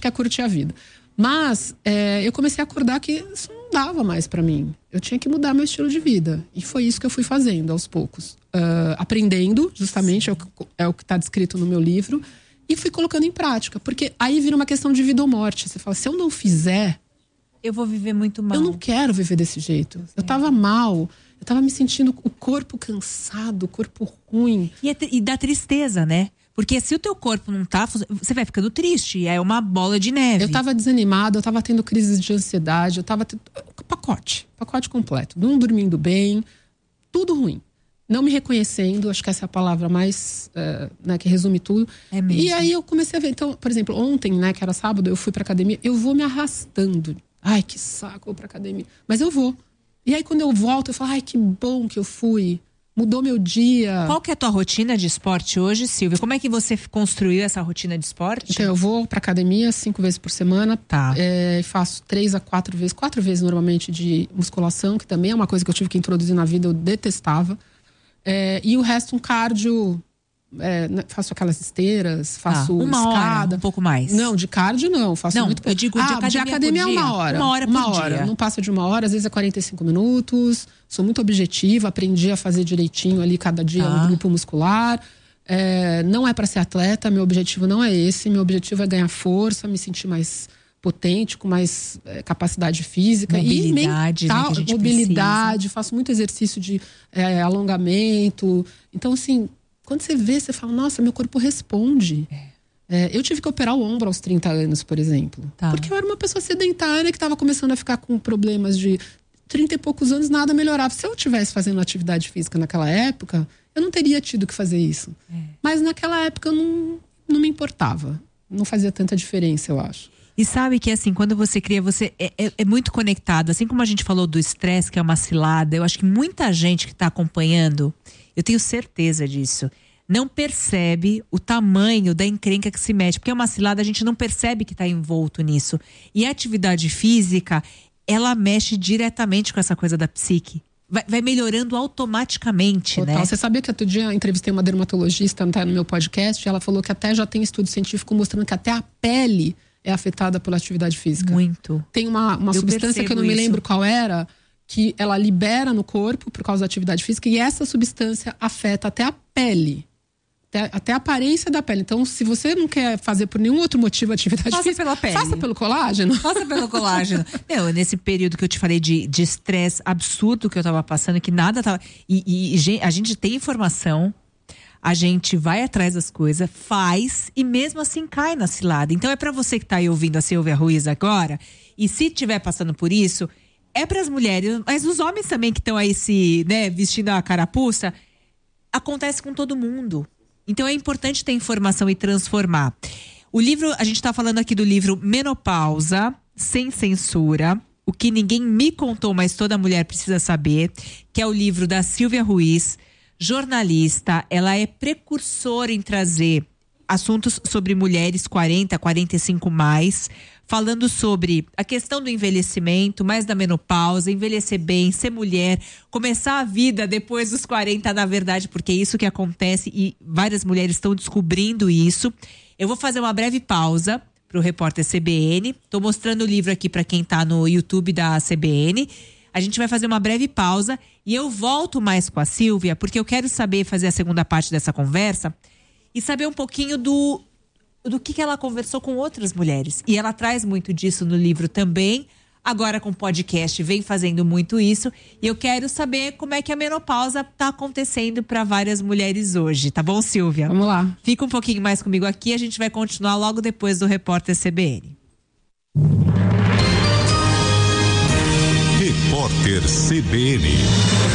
quer curtir a vida. Mas eu comecei a acordar que isso não dava mais pra mim. Eu tinha que mudar meu estilo de vida. E foi isso que eu fui fazendo aos poucos. Aprendendo, justamente, é o que está descrito no meu livro. E fui colocando em prática. Porque aí vira uma questão de vida ou morte. Você fala, se eu não fizer... eu vou viver muito mal. Eu não quero viver desse jeito. Eu tava mal. Eu tava me sentindo o corpo cansado, o corpo ruim. E dá tristeza, né? Porque se o teu corpo não tá, você vai ficando triste. É uma bola de neve. Eu tava desanimada, eu tava tendo crises de ansiedade. Eu tava tendo pacote completo. Não dormindo bem, tudo ruim. Não me reconhecendo, acho que essa é a palavra mais, que resume tudo. É mesmo. E aí eu comecei a ver. Então, por exemplo, ontem, né, que era sábado, eu fui pra academia. Eu vou me arrastando. Ai, que saco, vou pra academia. Mas eu vou. E aí quando eu volto, eu falo, ai, que bom que eu fui. Mudou meu dia. Qual que é a tua rotina de esporte hoje, Silvia? Como é que você construiu essa rotina de esporte? Então, eu vou pra academia 5 vezes por semana. Tá. Faço 3 a 4 vezes. 4 vezes normalmente de musculação, que também é uma coisa que eu tive que introduzir na vida, eu detestava. E o resto, um cardio. Faço aquelas esteiras, faço uma escada. hora, um pouco mais. Não, de cardio não. Faço não, muito pouco. Eu digo de academia é 1 hora. 1 hora por dia. Não passa de 1 hora, às vezes é 45 minutos. Sou muito objetiva, aprendi a fazer direitinho ali cada dia um grupo muscular. Não é para ser atleta, meu objetivo não é esse. Meu objetivo é ganhar força, me sentir mais potente, com mais capacidade física mobilidade, e mental, né, que a gente mobilidade. precisa. Faço muito exercício de alongamento. Então, assim, quando você vê, você fala, nossa, meu corpo responde. Eu tive que operar o ombro aos 30 anos, por exemplo. Tá. Porque eu era uma pessoa sedentária que estava começando a ficar com problemas de 30 e poucos anos, nada melhorava. Se eu estivesse fazendo atividade física naquela época, eu não teria tido que fazer isso. Mas naquela época eu não me importava. Não fazia tanta diferença, eu acho. E sabe que assim, quando você cria, você é muito conectado. Assim como a gente falou do estresse, que é uma cilada, eu acho que muita gente que está acompanhando, eu tenho certeza disso, não percebe o tamanho da encrenca que se mete. Porque é uma cilada, a gente não percebe que está envolto nisso. E a atividade física, ela mexe diretamente com essa coisa da psique. Vai melhorando automaticamente, Total. né? Você sabia que outro dia eu entrevistei uma dermatologista, tá no meu podcast, e ela falou que até já tem estudo científico mostrando que até a pele é afetada pela atividade física. Muito. Tem uma substância que eu não me lembro qual era, que ela libera no corpo por causa da atividade física, e essa substância afeta até a pele. Até a aparência da pele. Então, se você não quer fazer por nenhum outro motivo atividade física, pela pele. Faça pelo colágeno. Faça pelo colágeno. Não, nesse período que eu te falei de estresse absurdo que eu tava passando, que nada tava... E a gente tem informação, a gente vai atrás das coisas, faz e mesmo assim cai na cilada. Então é pra você que tá aí ouvindo a Silvia Ruiz agora, e se tiver passando por isso, é pras mulheres, mas os homens também que estão aí vestindo a carapuça, acontece com todo mundo. Então é importante ter informação e transformar. O livro, a gente tá falando aqui do livro Menopausa, Sem Censura, o que ninguém me contou, mas toda mulher precisa saber, que é o livro da Silvia Ruiz, jornalista. Ela é precursora em trazer assuntos sobre mulheres 40, 45 mais, falando sobre a questão do envelhecimento, mais da menopausa, envelhecer bem, ser mulher, começar a vida depois dos 40, na verdade, porque é isso que acontece e várias mulheres estão descobrindo isso. Eu vou fazer uma breve pausa para o repórter CBN. Estou mostrando o livro aqui para quem está no YouTube da CBN. A gente vai fazer uma breve pausa e eu volto mais com a Silvia, porque eu quero fazer a segunda parte dessa conversa e saber um pouquinho do que ela conversou com outras mulheres. E ela traz muito disso no livro também. Agora com o podcast vem fazendo muito isso. E eu quero saber como é que a menopausa está acontecendo para várias mulheres hoje. Tá bom, Silvia? Vamos lá. Fica um pouquinho mais comigo aqui. A gente vai continuar logo depois do repórter CBN. Repórter CBN.